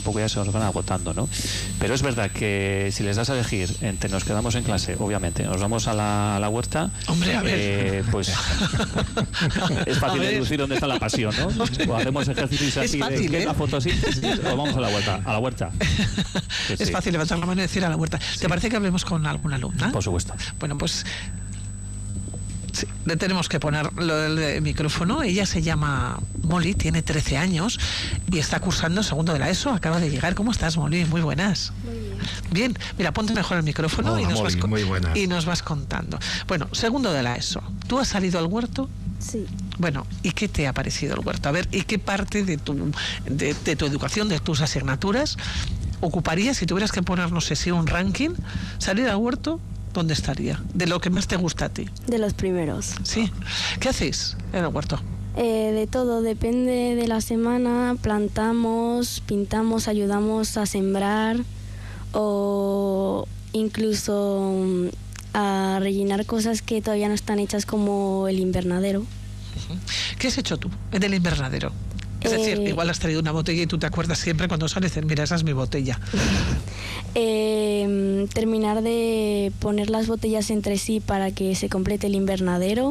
poco ya se nos van agotando, ¿no? Pero es verdad que si les das a elegir entre nos quedamos en clase, obviamente, nos vamos a la huerta, hombre, a ver, pues es fácil deducir dónde está la pasión, ¿no? O hacemos ejercicios así fácil, de la fotosíntesis o vamos a la huerta. Es fácil levantar la mano y decir a la huerta. ¿Te parece que hablemos con alguna alumna? Por supuesto. Bueno, pues sí, le tenemos que poner el micrófono. Ella se llama Molly, tiene 13 años y está cursando segundo de la ESO. Acaba de llegar. ¿Cómo estás, Molly? Muy buenas. Muy bien. Bien, mira, ponte mejor el micrófono. Hola, y nos vas contando. Bueno, segundo de la ESO. ¿Tú has salido al huerto? Sí. Bueno, ¿y qué te ha parecido el huerto? A ver, ¿y qué parte de tu educación, de tus asignaturas, ocuparía si tuvieras que poner, no sé si un ranking, salir al huerto? ¿Dónde estaría? De lo que más te gusta a ti. De los primeros. Sí. ¿Qué hacéis en el huerto? De todo, depende de la semana. Plantamos, pintamos, ayudamos a sembrar o incluso a rellenar cosas que todavía no están hechas, como el invernadero. ¿Qué has hecho tú en el invernadero? Es decir, igual has traído una botella y tú te acuerdas siempre cuando sales, mira, esa es mi botella. Terminar de poner las botellas entre sí para que se complete el invernadero.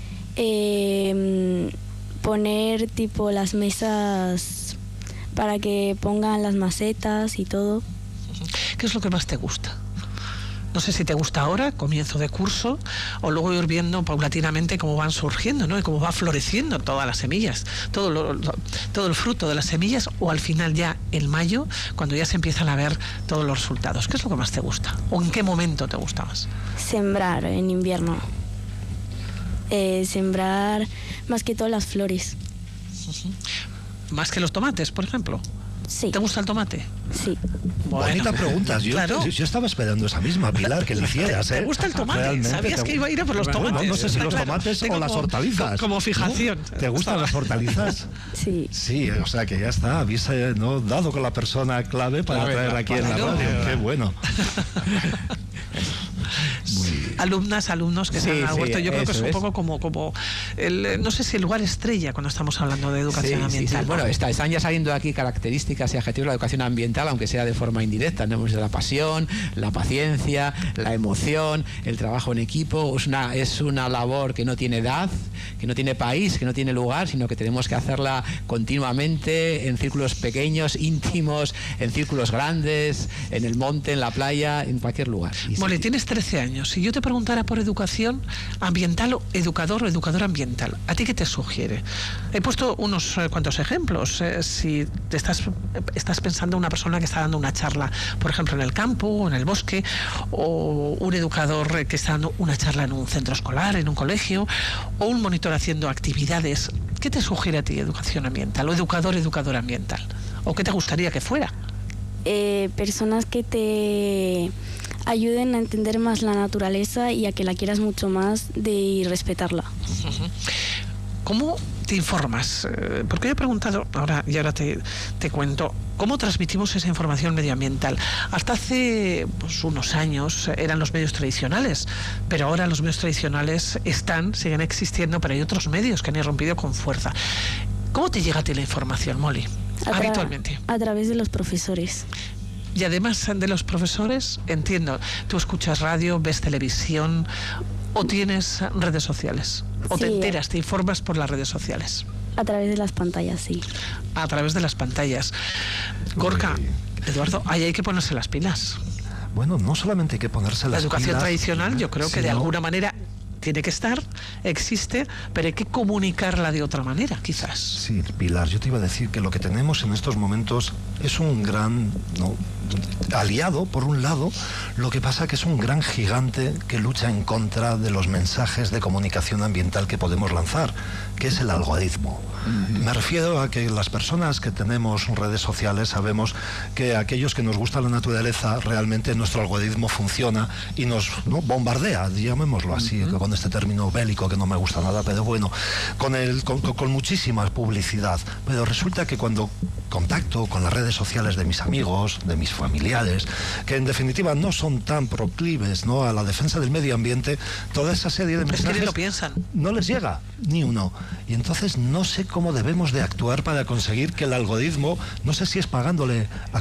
Poner tipo las mesas para que pongan las macetas y todo. ¿Qué es lo que más te gusta? No sé si te gusta ahora, comienzo de curso, o luego ir viendo paulatinamente cómo van surgiendo, ¿no? Y cómo va floreciendo todas las semillas, todo el fruto de las semillas, o al final ya en mayo, cuando ya se empiezan a ver todos los resultados. ¿Qué es lo que más te gusta? ¿O en qué momento te gusta más? Sembrar en invierno. Sembrar más que todas las flores. ¿Más que los tomates, por ejemplo? Sí. ¿Te gusta el tomate? Sí. Bonita pregunta. Yo estaba esperando esa misma, Pilar, que le hicieras. ¿Te gusta el tomate? Realmente ¿Sabías que iba a ir a por los tomates? No sé si los tomates o las hortalizas. Como fijación. ¿No? ¿Te gustan las hortalizas? Sí. Sí, o sea que ya está. Habéis dado con la persona clave para traer aquí en la radio. Qué bueno. Alumnos que se han huerto, yo creo que es un poco como no sé si el lugar estrella cuando estamos hablando de educación ambiental. Sí. Bueno, están ya saliendo aquí características y adjetivos de la educación ambiental, aunque sea de forma indirecta. No hemos dicho la pasión, la paciencia, la emoción, el trabajo en equipo. Es una labor que no tiene edad, que no tiene país, que no tiene lugar, sino que tenemos que hacerla continuamente en círculos pequeños, íntimos, en círculos grandes, en el monte, en la playa, en cualquier lugar. Molly, tienes 13 años. Si yo te preguntara por educación ambiental, o educadora ambiental, ¿a ti qué te sugiere? He puesto unos cuantos ejemplos. Si te estás pensando en una persona que está dando una charla, por ejemplo, en el campo o en el bosque, o un educador que está dando una charla en un centro escolar, en un colegio, o un monitor haciendo actividades, ¿qué te sugiere a ti educación ambiental o educadora ambiental? ¿O qué te gustaría que fuera? Personas que te ayuden a entender más la naturaleza y a que la quieras mucho más y respetarla. ¿Cómo te informas? Porque yo he preguntado, ahora te cuento, ¿cómo transmitimos esa información medioambiental? Hasta hace unos años eran los medios tradicionales, pero ahora los medios tradicionales siguen existiendo, pero hay otros medios que han irrumpido con fuerza. ¿Cómo te llega a ti la información, Molly, habitualmente? A través de los profesores. Y además de los profesores, entiendo, tú escuchas radio, ves televisión o tienes redes sociales. O te enteras, te informas por las redes sociales. A través de las pantallas, sí. A través de las pantallas. Gorka, Eduardo, ahí hay que ponerse las pilas. Bueno, no solamente hay que ponerse las pilas. La educación tradicional, yo creo que de alguna manera tiene que estar, existe, pero hay que comunicarla de otra manera, quizás. Sí, Pilar, yo te iba a decir que lo que tenemos en estos momentos es un gran aliado, por un lado, lo que pasa que es un gran gigante que lucha en contra de los mensajes de comunicación ambiental que podemos lanzar, que es el algoritmo. Me refiero a que las personas que tenemos redes sociales sabemos que aquellos que nos gusta la naturaleza, realmente nuestro algoritmo funciona y nos bombardea, llamémoslo así, con este término bélico que no me gusta nada, pero bueno, con muchísima publicidad. Pero resulta que cuando contacto con las redes sociales de mis amigos, de mis familiares, que en definitiva no son tan proclives, ¿no?, a la defensa del medio ambiente, toda esa serie de mensajes que ni lo piensan. No les llega ni uno. Y entonces no sé cómo debemos de actuar para conseguir que el algoritmo, no sé si es pagándole a